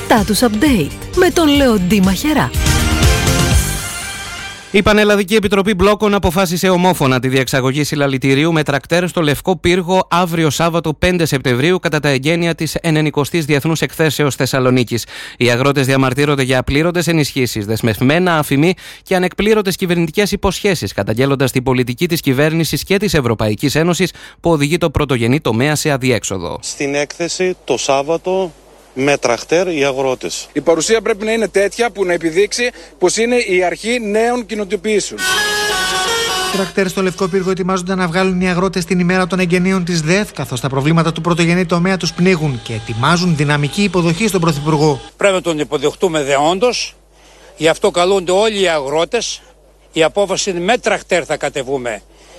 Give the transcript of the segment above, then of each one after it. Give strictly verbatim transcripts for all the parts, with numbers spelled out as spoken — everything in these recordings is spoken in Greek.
Status Update με τον Λεοντή Μαχερά. Η Πανελλαδική Επιτροπή Μπλόκων αποφάσισε ομόφωνα τη διεξαγωγή συλλαλητηρίου με τρακτέρ στο Λευκό Πύργο αύριο Σάββατο πέντε Σεπτεμβρίου κατά τα εγγένεια της ενενηκοστής Διεθνούς Εκθέσεως Θεσσαλονίκης. Οι αγρότες διαμαρτύρονται για απλήρωτες ενισχύσεις, δεσμευμένα αφημί και ανεκπλήρωτες κυβερνητικές υποσχέσεις, καταγγέλλοντας την πολιτική της κυβέρνησης και της Ευρωπαϊκής Ένωσης που οδηγεί το πρωτογενή τομέα σε αδιέξοδο. Στην έκθεση το Σάββατο με τρακτέρ οι αγρότες. Η παρουσία πρέπει να είναι τέτοια που να επιδείξει πως είναι η αρχή νέων κοινοτοποιήσεων. Τρακτέρ στο Λευκό Πύργο ετοιμάζονται να βγάλουν οι αγρότες την ημέρα των εγγενείων της ΔΕΘ, καθώς τα προβλήματα του πρωτογενή τομέα τους πνίγουν και ετοιμάζουν δυναμική υποδοχή στον Πρωθυπουργό. Πρέπει να τον υποδεχτούμε δεόντως, γι' αυτό καλούνται όλοι οι αγρότες. Η απόφαση είναι με τρακτέρ θα κατεβούμε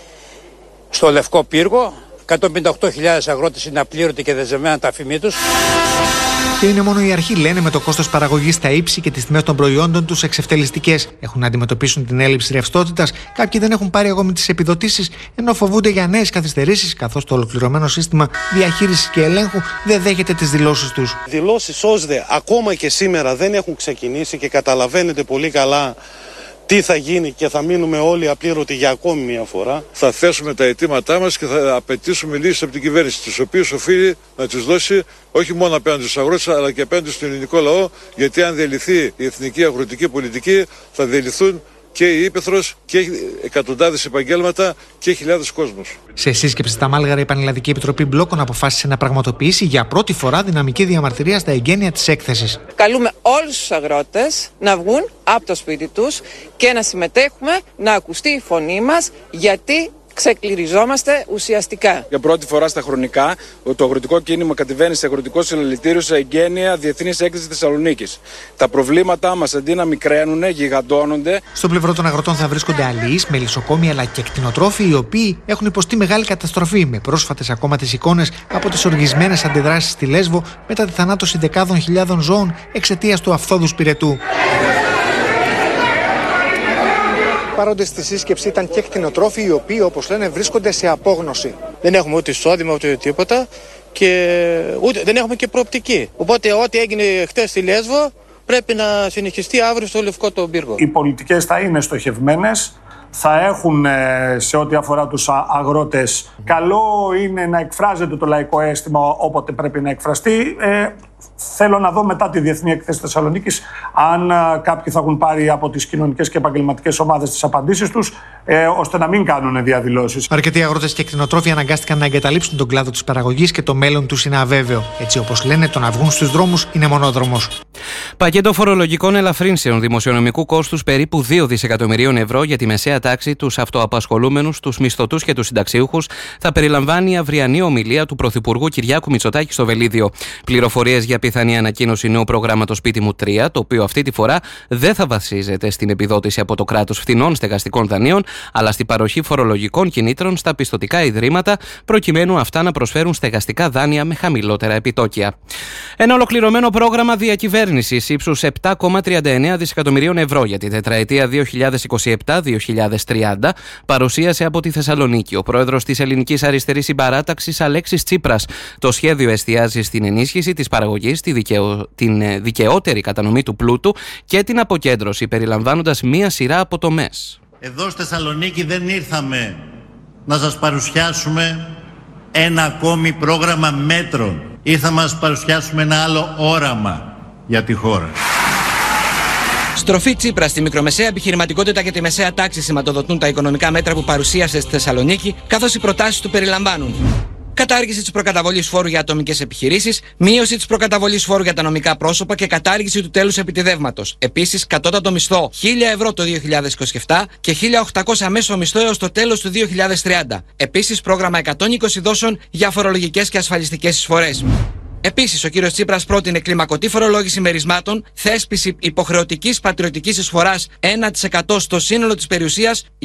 στο Λευκό Πύργο. εκατόν πενήντα οκτώ χιλιάδες αγρότες είναι απλήρωτοι και δεσμευμένα τα αφημί τους. Και είναι μόνο η αρχή, λένε, με το κόστος παραγωγής στα ύψη και τις τιμές των προϊόντων τους εξευτελιστικές. Έχουν να αντιμετωπίσουν την έλλειψη ρευστότητας, κάποιοι δεν έχουν πάρει ακόμη τις επιδοτήσεις, ενώ φοβούνται για νέες καθυστερήσεις, καθώς το ολοκληρωμένο σύστημα διαχείρισης και ελέγχου δεν δέχεται τις δηλώσεις τους. Δηλώσεις ΩΣΔΕ ακόμα και σήμερα δεν έχουν ξεκινήσει και καταλαβαίνετε πολύ καλά τι θα γίνει και θα μείνουμε όλοι απλήρωτοι για ακόμη μια φορά. Θα θέσουμε τα αιτήματά μας και θα απαιτήσουμε λύσεις από την κυβέρνηση, τις οποίες οφείλει να τις δώσει όχι μόνο απέναντι στους αγρότες αλλά και απέναντι στον ελληνικό λαό, γιατί αν διαλυθεί η εθνική αγροτική πολιτική θα διαλυθούν και η ύπαιθρος και εκατοντάδες επαγγέλματα και χιλιάδες κόσμος. Σε σύσκεψη στα Μάλγαρα, η Πανελλαδική Επιτροπή Μπλόκων αποφάσισε να πραγματοποιήσει για πρώτη φορά δυναμική διαμαρτυρία στα εγγένεια της έκθεσης. Καλούμε όλους τους αγρότες να βγουν από το σπίτι τους και να συμμετέχουμε, να ακουστεί η φωνή μας, γιατί ξεκληριζόμαστε ουσιαστικά. Για πρώτη φορά στα χρονικά, το αγροτικό κίνημα κατεβαίνει σε αγροτικό συλλαλητήριο σε εγγένεια Διεθνής Έκθεση Θεσσαλονίκης. Τα προβλήματά μας αντί να μικραίνουν, γιγαντώνονται. Στο πλευρό των αγροτών θα βρίσκονται αλληλείς, μελισσοκόμοι αλλά και κτηνοτρόφοι, οι οποίοι έχουν υποστεί μεγάλη καταστροφή, με πρόσφατες ακόμα τις εικόνες από τις οργισμένες αντιδράσεις στη Λέσβο μετά τη θανάτωση δεκάδων χιλιάδων ζώων εξαιτίας του αυθόδους πυρετού. Παρόντες στη σύσκεψη ήταν και κτηνοτρόφοι, οι οποίοι, όπως λένε, βρίσκονται σε απόγνωση. Δεν έχουμε ούτε εισόδημα ούτε τίποτα και ούτε, δεν έχουμε και προοπτική. Οπότε, ό,τι έγινε χτες στη Λέσβο πρέπει να συνεχιστεί αύριο στο Λευκό τον Πύργο. Οι πολιτικές θα είναι στοχευμένες, θα έχουν σε ό,τι αφορά τους αγρότες. Καλό είναι να εκφράζεται το λαϊκό αίσθημα όποτε πρέπει να εκφραστεί. Ε, Θέλω να δω μετά τη Διεθνή Εκθέση Θεσσαλονίκης αν α, κάποιοι θα έχουν πάρει από τις κοινωνικές και επαγγελματικές ομάδες τις απαντήσεις τους, ε, ώστε να μην κάνουν διαδηλώσεις. Αρκετοί αγρότες και κτηνοτρόφοι αναγκάστηκαν να εγκαταλείψουν τον κλάδο της παραγωγής και το μέλλον τους είναι αβέβαιο. Έτσι, όπως λένε, το να βγουν στους δρόμους είναι μονόδρομος. Πακέτο φορολογικών ελαφρύνσεων δημοσιονομικού κόστους περίπου δύο δισεκατομμυρίων ευρώ για τη μεσαία τάξη, τους αυτοαπασχολούμενους, τους μισθωτούς και τους συνταξιούχους θα περιλαμβάνει η αυριανή ομιλία του Πρωθυπουργού Κυριάκου Μητσοτάκη στο Βελίδιο. Πληροφορίες για πιθανή ανακοίνωση νέου προγράμματος Σπίτι μου τρία, το οποίο αυτή τη φορά δεν θα βασίζεται στην επιδότηση από το κράτος φθηνών στεγαστικών δανείων, αλλά στην παροχή φορολογικών κινήτρων στα πιστωτικά ιδρύματα, προκειμένου αυτά να προσφέρουν στεγαστικά δάνεια με χαμηλότερα επιτόκια. Ένα ολοκληρωμένο πρόγραμμα διακυβέρνησης ύψους επτά κόμμα τριάντα εννέα δισεκατομμυρίων ευρώ για τη τετραετία δύο χιλιάδες είκοσι επτά δύο χιλιάδες τριάντα παρουσίασε από τη Θεσσαλονίκη ο πρόεδρος της Ελληνικής Αριστερής Συμπαράταξης Αλέξης Τσίπρας. Το σχέδιο εστιάζει στην ενίσχυση της παραγωγής, τη δικαιο... την δικαιότερη κατανομή του πλούτου και την αποκέντρωση, περιλαμβάνοντας μία σειρά από τομές. Εδώ στη Θεσσαλονίκη δεν ήρθαμε να σας παρουσιάσουμε ένα ακόμη πρόγραμμα μέτρων. Ήρθαμε να σας παρουσιάσουμε ένα άλλο όραμα για τη χώρα. Στροφή Τσίπρα στη μικρομεσαία επιχειρηματικότητα και τη μεσαία τάξη σηματοδοτούν τα οικονομικά μέτρα που παρουσίασε στη Θεσσαλονίκη, καθώς οι προτάσεις του περιλαμβάνουν κατάργηση της προκαταβολής φόρου για ατομικές επιχειρήσεις, μείωση της προκαταβολής φόρου για τα νομικά πρόσωπα και κατάργηση του τέλους επιτιδεύματος. Επίσης, κατώτατο μισθό χίλια ευρώ το δύο χιλιάδες είκοσι επτά και χίλια οκτακόσια μέσο μισθό έως το τέλος του δύο χιλιάδες τριάντα. Επίσης, πρόγραμμα εκατόν είκοσι δόσεων για φορολογικές και ασφαλιστικές εισφορές. Επίσης, ο κύριος Τσίπρας πρότεινε κλιμακωτή φορολόγηση μερισμάτων, θέσπιση υποχρεωτικής πατριωτικής εισφοράς ένα τοις εκατό στο σύνολο της περιουσίας